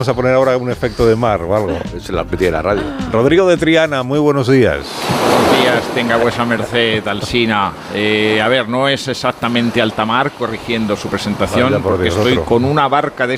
Vamos a poner ahora un efecto de mar o algo. Es la petilla de la radio. Rodrigo de Triana, muy buenos días. Buenos días, tenga vuesa merced, Alsina. A ver, no es exactamente alta mar, corrigiendo su presentación, Vaya por porque Dios, estoy otro. con una barca de